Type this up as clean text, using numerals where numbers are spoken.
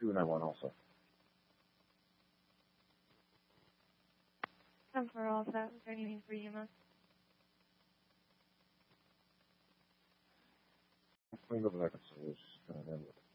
291 also. 10 for all set. Is there anything for EMS? Clean over that, so we'll just kind of end with